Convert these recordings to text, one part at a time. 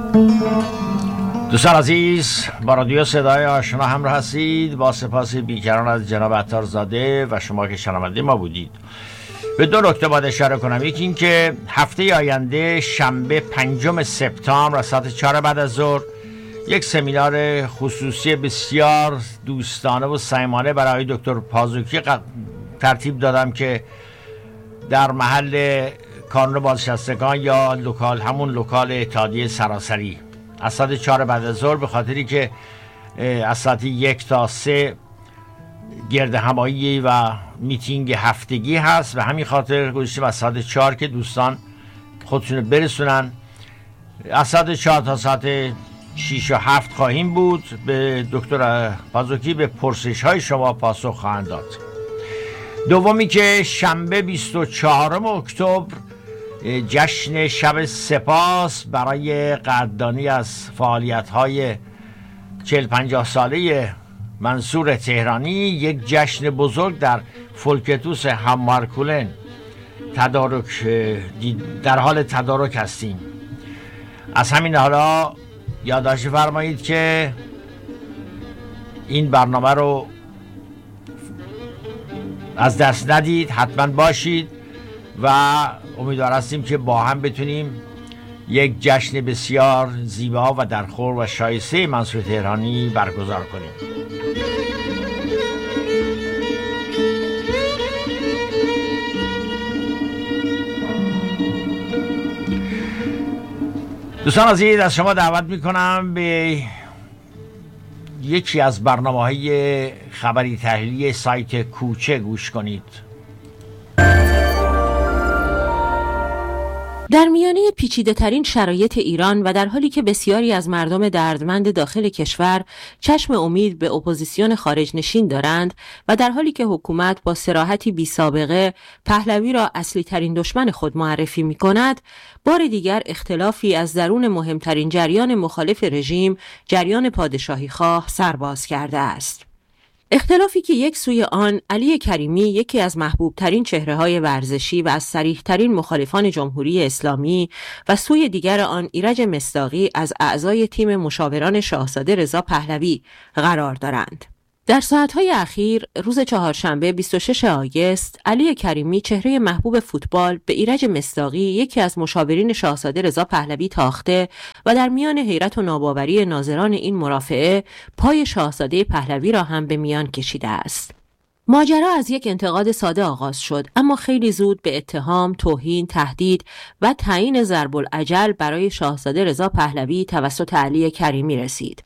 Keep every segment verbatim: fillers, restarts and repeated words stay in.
دوستان عزیز، با رادیو صدای آشنا همراه هستید. با سپاس بیکران از جناب عطارزاده و شما که شنونده ما بودید. به دو نکته باید اشاره کنم. یکی این که هفته آینده شنبه پنجم سپتامبر از ساعت چهار بعد از ظهر یک سمینار خصوصی بسیار دوستانه و صمیمانه برای دکتر پازوکی ترتیب دادم که در محل کانون بازنشستگان یا لوکال، همون لوکال اتحادیه سراسری، از ساعت چهار بعد از ظهر، به خاطری که از ساعت یک تا سه گرد همایی و میتینگ هفتگی هست و همین خاطر گذاشتیم از ساعت چهار که دوستان خودشون برسونن. از ساعت چهار تا ساعت شیش و هفت خواهیم بود. به دکتر پازوکی به پرسش های شما پاسخ خواهند داد. دومی که شنبه بیست و چهارم اکتبر جشن شب سپاس برای قدردانی از فعالیت‌های چهل پنجاه ساله منصور تهرانی، یک جشن بزرگ در فولکتوس همارکولن تدارک در حال تدارک هستیم. از همین حالا یادداشت فرمایید که این برنامه رو از دست ندید، حتما باشید و امیدوار هستیم که با هم بتونیم یک جشن بسیار زیبا و درخور و شایسته منصور تهرانی برگزار کنیم. دوستان عزیز، از شما دعوت میکنم به یکی از برنامه‌های خبری تحلیلی سایت کوچه گوش کنید. در میانه پیچیده ترین شرایط ایران و در حالی که بسیاری از مردم دردمند داخل کشور چشم امید به اپوزیسیون خارج نشین دارند و در حالی که حکومت با صراحتی بی سابقه پهلوی را اصلی ترین دشمن خود معرفی می کند، بار دیگر اختلافی از درون مهمترین جریان مخالف رژیم، جریان پادشاهی خواه، سرباز کرده است. اختلافی که یک سوی آن علی کریمی، یکی از محبوب ترین چهره های ورزشی و از صریح ترین مخالفان جمهوری اسلامی، و سوی دیگر آن ایرج مصداقی از اعضای تیم مشاوران شاهزاده رضا پهلوی قرار دارند. در ساعتهای اخیر روز چهارشنبه بیست و شش آگوست، علی کریمی، چهره محبوب فوتبال، به ایرج مصداقی، یکی از مشاورین شاهزاده رضا پهلوی، تاخته و در میان حیرت و ناباوری ناظران این مرافعه پای شاهزاده پهلوی را هم به میان کشیده است. ماجرا از یک انتقاد ساده آغاز شد، اما خیلی زود به اتهام، توهین، تهدید و تعیین ضرب الاجل برای شاهزاده رضا پهلوی توسط علی کریمی رسید.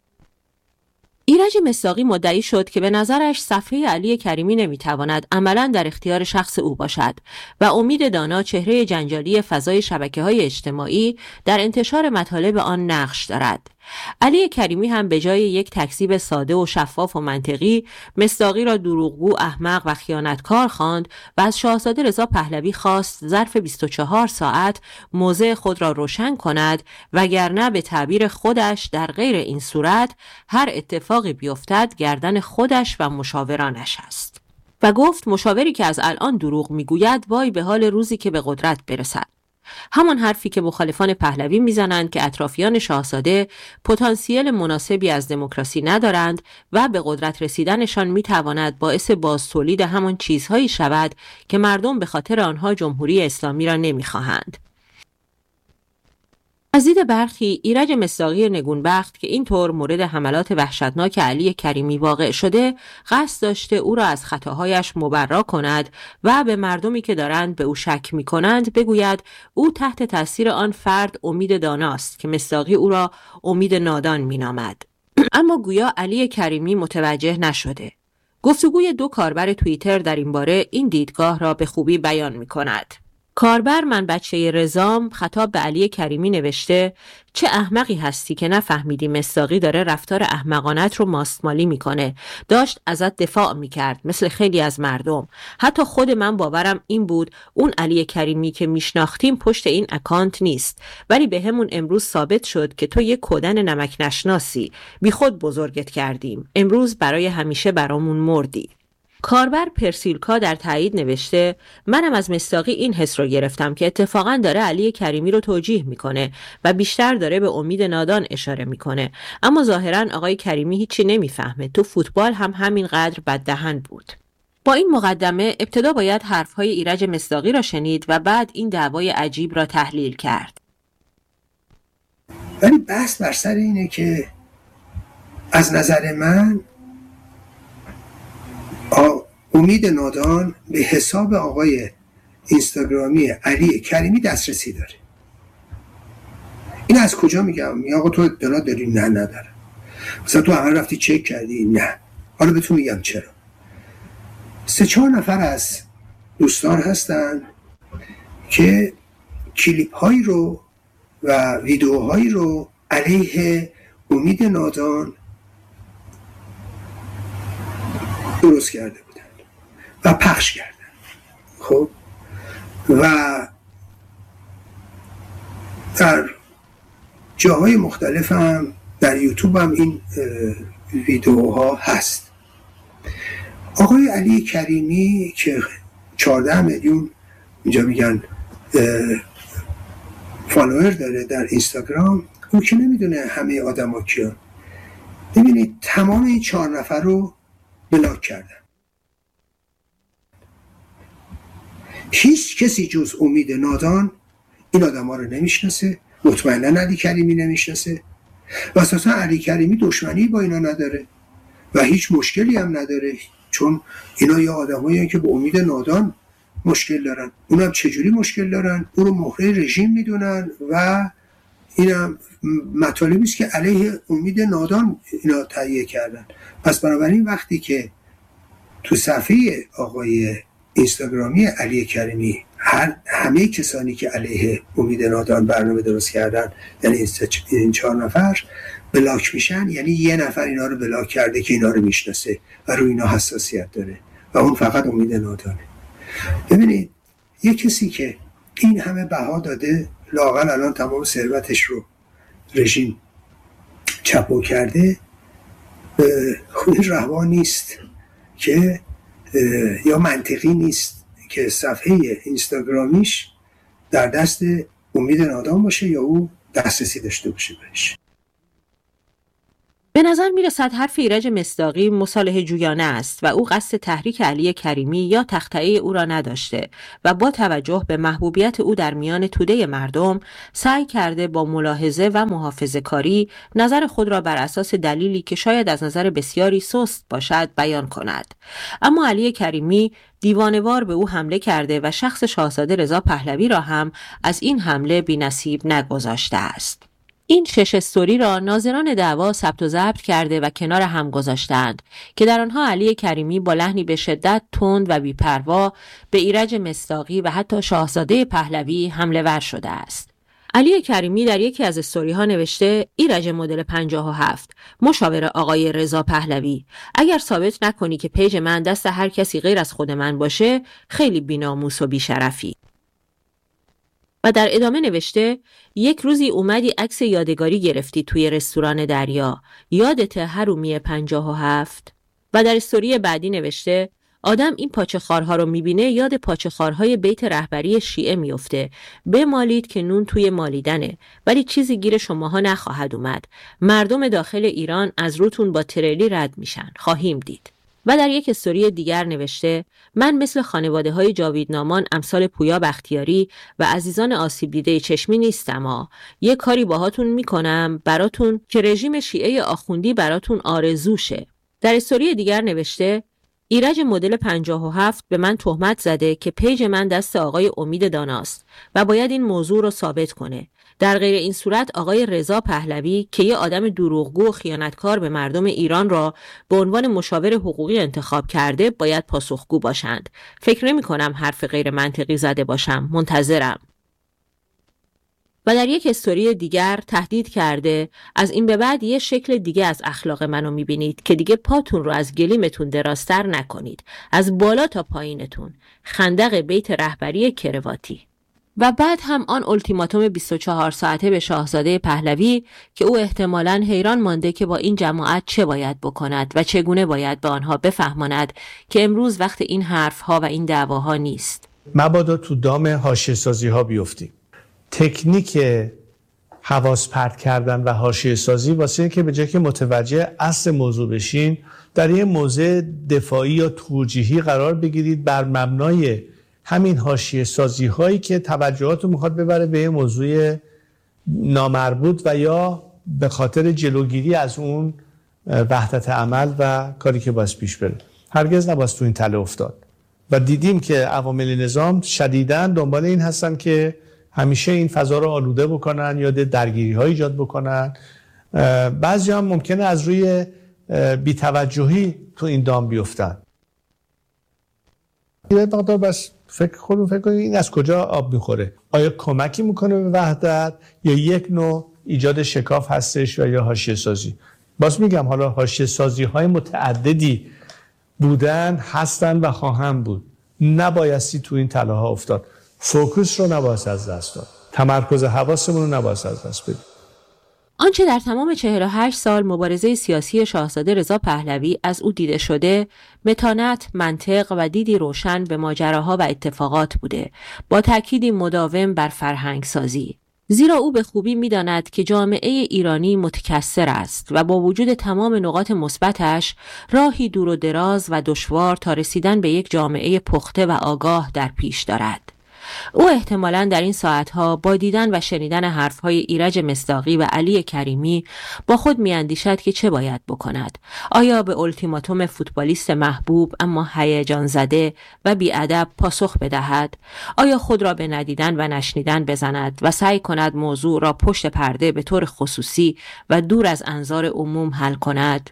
ایرج مصداقی مدعی شد که به نظرش صفحه علی کریمی نمیتواند عملاً در اختیار شخص او باشد و امید دانا، چهره جنجالی فضای شبکه‌های اجتماعی، در انتشار مطالب آن نقش دارد. علی کریمی هم به جای یک تکذیب ساده و شفاف و منطقی، مصداقی را دروغگو، احمق و خیانتکار خواند و از شاهزاده رضا پهلوی خواست ظرف بیست و چهار ساعت موضع خود را روشن کند، وگرنه به تعبیر خودش در غیر این صورت هر اتفاقی بیفتد گردن خودش و مشاورانش است. و گفت مشاوری که از الان دروغ میگوید وای به حال روزی که به قدرت برسد. همان حرفی که مخالفان پهلوی میزنند که اطرافیان شاهزاده پتانسیل مناسبی از دموکراسی ندارند و به قدرت رسیدنشان میتواند باعث بازتولید همان چیزهایی شود که مردم به خاطر آنها جمهوری اسلامی را نمیخواهند. از دید برخی، ایرج مصداقی نگونبخت که اینطور مورد حملات وحشتناک علی کریمی واقع شده، قصد داشته او را از خطاهایش مبرا کند و به مردمی که دارند به او شک می کنند بگوید او تحت تاثیر آن فرد امید داناست که مصداقی او را امید نادان می نامد. اما گویا علی کریمی متوجه نشده. گفتگوی دو کاربر توییتر در این باره این دیدگاه را به خوبی بیان می کند. کاربر من بچه رضام خطاب به علی کریمی نوشته: چه احمقی هستی که نفهمیدی مصداقی داره رفتار احمقانت رو ماستمالی میکنه. داشت ازت دفاع میکرد مثل خیلی از مردم. حتی خود من باورم این بود اون علی کریمی که میشناختیم پشت این اکانت نیست، ولی به همون امروز ثابت شد که تو یک کودن نمک نشناسی. بی خود بزرگت کردیم، امروز برای همیشه برامون مردی. کاربر پرسیلکا در تایید نوشته منم از مصداقی این حس رو گرفتم که اتفاقا داره علی کریمی رو توجیه میکنه و بیشتر داره به امید نادان اشاره میکنه، اما ظاهرا آقای کریمی هیچی نمیفهمه. تو فوتبال هم همینقدر بددهن بود. با این مقدمه ابتدا باید حرفهای ایرج مصداقی را شنید و بعد این دعوای عجیب را تحلیل کرد. ولی بحث بر سر اینه که از نظر من امید نادان به حساب آقای اینستاگرامی علی کریمی دسترسی داره. این از کجا میگم؟ میگم آقا تو اطلاع داری؟ نه نداره. مثلا تو همه رفتی چک کردی؟ نه. حالا به تو میگم چرا. سه چهار نفر از دوستان هستن که کلیپ هایی رو و ویدیوهایی رو علیه امید نادان درست کرده بودن و پخش کردن. خب و در جاهای مختلف هم در یوتیوب هم این ویدیوها هست. آقای علی کریمی که چهارده میلیون اینجا میگن فالوور داره در اینستاگرام، اون که نمیدونه همه آدم ها کیان. ببینید تمام این چهار نفر رو بلاک کردن. هیچ کسی جز امید نادان این آدم ها رو نمیشناسه، مطمئنا علی کریمی نمیشناسه و اساسا علی کریمی دشمنی با اینا نداره و هیچ مشکلی هم نداره، چون اینا یا آدمایی که با امید نادان مشکل دارن. اونم چجوری مشکل دارن؟ اون رو مهره رژیم میدونن و اینم مطالبی است که علیه امید نادان اینا تهیه کردن. پس بنابراین وقتی که تو صفحه آقای اینستاگرامی علی کریمی هر همه کسانی که علیه امید نادان برنامه درست کردن، یعنی این چهار نفر بلاک میشن، یعنی یه نفر اینا رو بلاک کرده که اینا رو میشناسه و روی اینا حساسیت داره و اون فقط امید نادانه. ببینید یه کسی که این همه بها داده، لااقل الان تمام ثروتش رو رژیم چپو کرده، خود روا نیست که یا منطقی نیست که صفحه اینستاگرامیش در دست امید نادان باشه یا او دسترسی داشته باشه بهش. به نظر میرسد حرف ایرج مصداقی مصالحه جویانه است و او قصد تحریک علی کریمی یا تخطئه او را نداشته و با توجه به محبوبیت او در میان توده مردم سعی کرده با ملاحظه و محافظه کاری نظر خود را بر اساس دلیلی که شاید از نظر بسیاری سست باشد بیان کند. اما علی کریمی دیوانوار به او حمله کرده و شخص شاهزاده رضا پهلوی را هم از این حمله بی‌نصیب نگذاشته است. این شش استوری را ناظران دعوا ثبت و ضبط کرده و کنار هم گذاشتند که در آنها علی کریمی با لحنی به شدت تند و بی‌پروا به ایرج مصداقی و حتی شاهزاده پهلوی حمله ور شده است. علی کریمی در یکی از استوری ها نوشته ایرج مدل پنجاه و هفت مشاور آقای رضا پهلوی، اگر ثابت نکنی که پیج من دست هر کسی غیر از خود من باشه خیلی بی‌ناموس و بی‌شرفی. و در ادامه نوشته یک روزی اومدی عکس یادگاری گرفتی توی رستوران دریا، یادت هرومی پنجاه و هفت؟ و در استوری بعدی نوشته آدم این پاچه خارها رو میبینه یاد پاچه خارهای بیت رهبری شیعه میفته، بمالید که نون توی مالیدنه، ولی چیزی گیر شماها نخواهد اومد، مردم داخل ایران از روتون با تریلی رد میشن، خواهیم دید. و در یک استوری دیگر نوشته من مثل خانواده های جاویدنامان امثال پویا بختیاری و عزیزان آسیب دیده چشمی نیستم ها. یه کاری باهاتون میکنم براتون که رژیم شیعه آخوندی براتون آرزوشه. در استوری دیگر نوشته ایرج مدل پنجاه و هفت به من تهمت زده که پیج من دست آقای امید داناست و باید این موضوع رو ثابت کنه. در غیر این صورت آقای رضا پهلوی که یه آدم دروغگو و خیانتکار به مردم ایران را به عنوان مشاور حقوقی انتخاب کرده باید پاسخگو باشند. فکر نمی کنم حرف غیر منطقی زده باشم. منتظرم. و در یک استوری دیگر تهدید کرده از این به بعد یه شکل دیگه از اخلاق منو میبینید که دیگه پاتون رو از گلیمتون دراستر نکنید، از بالا تا پایینتون. خندق بیت رهبری کرواتی. و بعد هم آن التیماتوم بیست و چهار ساعته به شاهزاده پهلوی که او احتمالاً حیران مانده که با این جماعت چه باید بکند و چگونه باید به آنها بفهماند که امروز وقت این حرفها و این دعواها نیست. مبادا تو دام حاشیه‌سازی ها بیفتیم. تکنیک حواس پرت کردن و حاشیه‌سازی واسه این که به جای که متوجه اصل موضوع بشین، در یه موضع دفاعی یا توجیهی قرار بگیرید بر مبنای همین حاشیه‌سازی هایی که توجهات رو میخواد ببره به یه موضوع نامربوط و یا به خاطر جلوگیری از اون وحدت عمل و کاری که باید پیش بره. هرگز نباید تو این تله افتاد و دیدیم که عوامل نظام شدیداً دنبال این هستن که همیشه این فضا رو آلوده بکنن یا درگیری ها ایجاد بکنن. بعضی هم ممکنه از روی بی‌توجهی تو این دام بیفتن. یه مقدار بس فکر خودمون فکر کنید این از کجا آب میخوره؟ آیا کمکی میکنه به وحدت یا یک نوع ایجاد شکاف هستش و یا حاشیه سازی؟ باز میگم حالا حاشیه سازی های متعددی بودن، هستن و خواهند بود. نبایستی تو این تله ها افتاد. فوکوس رو نباید از دست داد. تمرکز حواسمون رو نباید از دست بدیم. آنچه در تمام چهل و هشت سال مبارزه سیاسی شاهزاده رضا پهلوی از او دیده شده، متانت، منطق و دیدی روشن به ماجراها و اتفاقات بوده، با تأکیدی مداوم بر فرهنگ سازی. زیرا او به خوبی می‌داند که جامعه ایرانی متکثر است و با وجود تمام نقاط مثبتش راهی دور و دراز و دشوار تا رسیدن به یک جامعه پخته و آگاه در پیش دارد. او احتمالاً در این ساعتها با دیدن و شنیدن حرفهای ایرج مصداقی و علی کریمی با خود میاندیشد که چه باید بکند. آیا به التیماتوم فوتبالیست محبوب اما هیجان زده و بی‌ادب پاسخ بدهد؟ آیا خود را به ندیدن و نشنیدن بزند و سعی کند موضوع را پشت پرده به طور خصوصی و دور از انظار عموم حل کند؟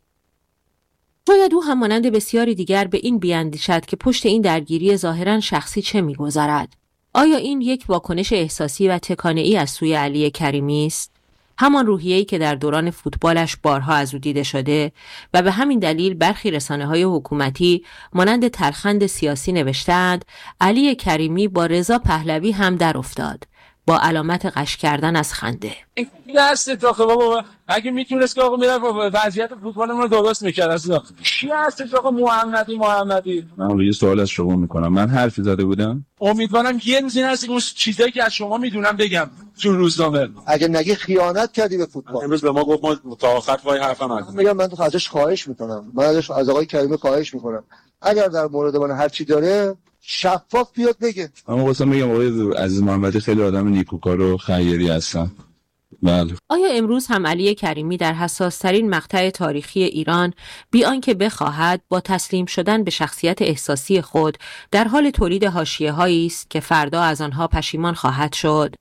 شاید او هم مانند بسیاری دیگر به این بیاندیشد که پشت این درگیری ظاهراً شخصی چه می‌گذرد. آیا این یک واکنش احساسی و تکانه‌ای از سوی علی کریمی است؟ همان روحیه‌ای که در دوران فوتبالش بارها از او دیده شده و به همین دلیل برخی رسانه‌های حکومتی مانند تلخند سیاسی نوشتند علی کریمی با رضا پهلوی هم در افتاد، با علامت قش کردن از خنده. این هست اتاق بابا، اگه میتونست که آقا میرفت وضعیت فوتبالمون رو درست میکرد. اصلا چی هست اتاق محمدی محمدی؟ من یه سوال از شما میکنم. من حرفی زده بودم؟ امیدوارم یه روزی هست اون چیزایی که از شما میدونم بگم تو روزنامه. اگه نگی خیانت کردی به فوتبال. امروز به ما گفت ما تا آخر پای حرفم هستم. میگم من تو ازش خواهش میکنم. من ازش از آقای کریمی خواهش میکنم. اگر در مورد من هر چی داره شفاف بیاد بگه. اما واسه میگم آقای عزیز محمدی خیلی آدم نیکوکار و خیری هستن. بله. آیا امروز هم علی کریمی در حساس‌ترین مقطع تاریخی ایران بی آنکه بخواهد با تسلیم شدن به شخصیت احساسی خود در حال تولید حاشیه‌هایی است که فردا از آنها پشیمان خواهد شد؟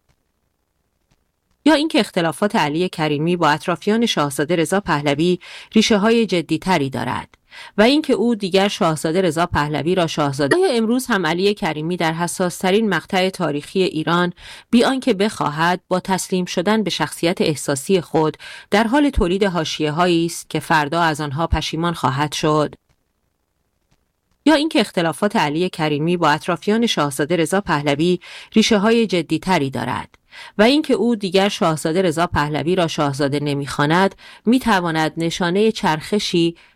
یا اینکه اختلافات علی کریمی با اطرافیان شاهزاده رضا پهلوی ریشه‌های جدی‌تری دارد و اینکه او دیگر شاهزاده رضا پهلوی را شاهزاده آیا امروز هم علی کریمی در حساس‌ترین مقطع تاریخی ایران بی آنکه بخواهد با تسلیم شدن به شخصیت احساسی خود در حال تولید حاشیه‌هایی است که فردا از آنها پشیمان خواهد شد؟ یا اینکه اختلافات علی کریمی با اطرافیان شاهزاده رضا پهلوی ریشه‌های جدی‌تری دارد و اینکه او دیگر شاهزاده رضا پهلوی را شاهزاده نمی‌خواند می‌تواند نشانه چرخشی